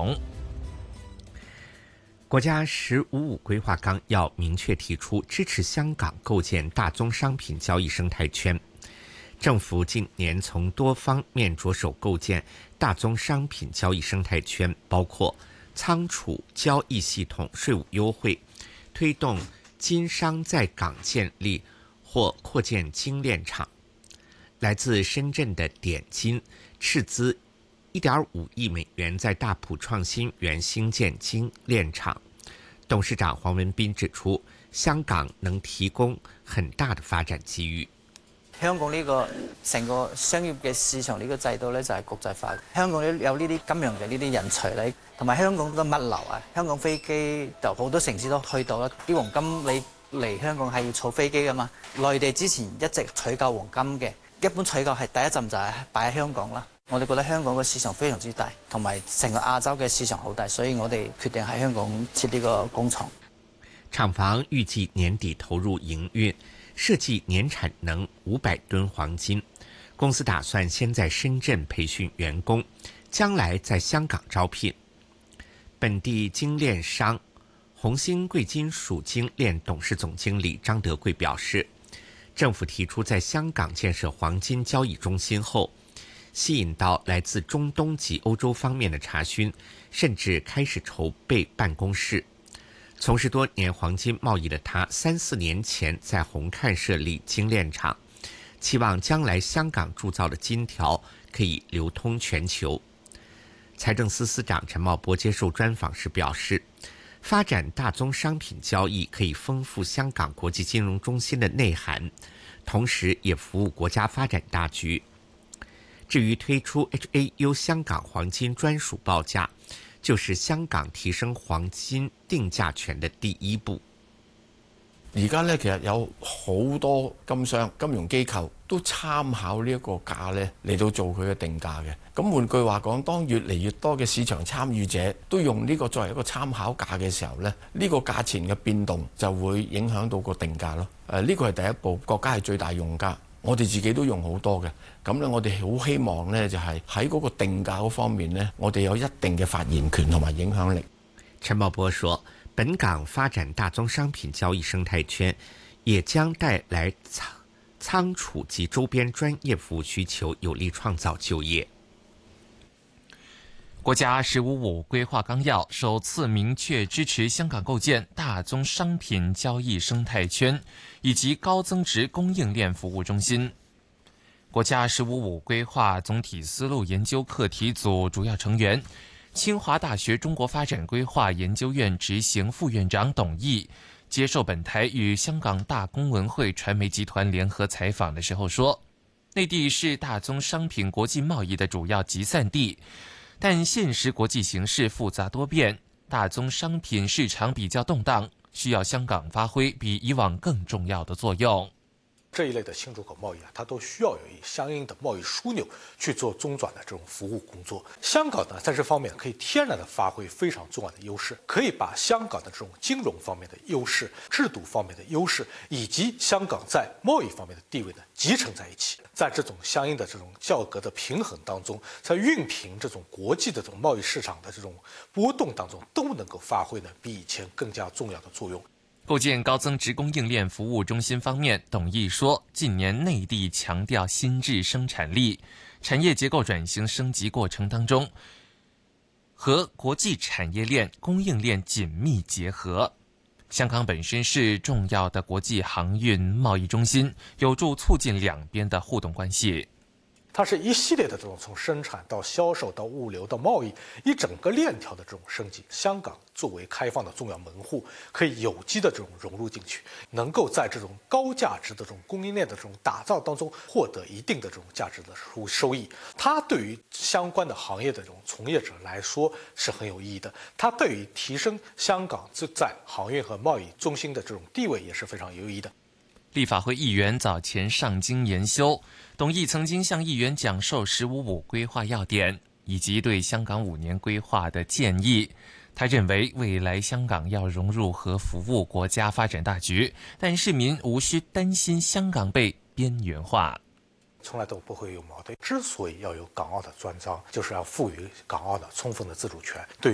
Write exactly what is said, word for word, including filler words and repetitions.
容。国家“十五五”规划纲要明确提出支持香港构建大宗商品交易生态圈。政府近年从多方面着手构建大宗商品交易生态圈，包括仓储交易系统、税务优惠，推动金商在港建立或扩建精炼厂。来自深圳的点金斥资一点五亿美元在大埔创新园兴建精炼厂。董事长黄文斌指出，香港能提供很大的發展機遇。 香港呢個成個商業嘅市場呢個制度咧就係國際化。香港有呢啲金融嘅呢啲人才咧，同埋香港嘅物流啊，香港飛機就好多城市都去到啦。啲黃金你嚟香港係要坐飛機噶嘛？內地之前一直採購黃金嘅，一般採購係第一陣就係擺喺香港啦。我哋覺得香港嘅市場非常之大，同埋成個亞洲嘅市場好大，所以我哋決定喺香港設呢個工廠。 廠房預計年底投入營運。設計年產能五百噸黃金，公司打算先在深圳培訓員工，將來在香港招聘。本地精煉商紅星貴金屬精煉董事總經理張德貴表示，政府提出在香港建設黃金交易中心後，吸引到來自中東及歐洲方面的查詢，甚至開始籌備辦公室。從事多年黃金貿易的他，三四年前在紅磡設立精煉廠，期望將來香港鑄造的金條可以流通全球。財政司司長陳茂波接受專訪時表示，發展大宗商品交易可以豐富香港國際金融中心的內涵，同時也服務國家發展大局。至於推出 H A U 香港黃金專屬報價，就是香港提升黃金定價權的第一步。 而家咧，其實有好多金商、金融機構都參考呢一個價咧嚟到做佢嘅定價嘅。咁換句話講，當越嚟越多嘅市場參與者都用呢個作為一個參考價嘅時候咧，呢個價錢嘅變動就會影響到個定價咯。誒，呢個係第一步，國家係最大用家。我哋自己都用好多嘅，咁咧我哋好希望呢，就係喺嗰個定價嗰方面呢，我哋有一定嘅發言權同埋影響力。 陳茂波說，本港發展大宗商品交易生態圈，也將帶來倉倉儲及周邊專業服務需求，有力創造就業。國家“十五五”規劃綱要首次明確支持香港構建大宗商品交易生態圈以及高增值供應鏈服務中心。國家“十五五”規劃總體思路研究課題組主要成員、清華大學中國發展規劃研究院執行副院長董毅接受本台與香港大公文匯傳媒集團聯合採訪的時候說，內地是大宗商品國際貿易的主要集散地，但現實國際形勢複雜多變，大宗商品市場比較動盪，需要香港發揮比以往更重要的作用。 這一類的新出口貿易啊，它都需要有相應的貿易樞紐去做中轉的這種服務工作。香港呢，在這方面可以天然的發揮非常重要的優勢，可以把香港的這種金融方面的優勢、制度方面的優勢，以及香港在貿易方面的地位呢，集成在一起。在這種相應的這種價格的平衡當中，在熨平這種國際的這種貿易市場的這種波動當中，都能夠發揮呢比以前更加重要的作用。 構建高增值供應鏈服務中心方面，董毅說，近年內地強調新質生產力，產業結構轉型升級過程當中，和國際產業鏈、供應鏈緊密結合。香港本身是重要的國際航運貿易中心，有助促進兩邊的互動關係。 它是一系列的這種從生產到銷售到物流到貿易一整個鏈條的這種升級。香港作為開放的重要門戶，可以有機的這種融入進去，能夠在這種高價值的這種供應鏈的這種打造當中獲得一定的這種價值的收收益。它對於相關的行業的這種從業者來說是很有意義的。它對於提升香港在航運和貿易中心的這種地位也是非常有意義的。 立法會議員早前上京研修，董毅曾經向議員講授“十五五”規劃要點以及對香港五年規劃的建議。他認為未來香港要融入和服務國家發展大局，但市民無需擔心香港被邊緣化。 從來都不會有矛盾。之所以要有港澳的專章，就是要賦予港澳的充分的自主權。對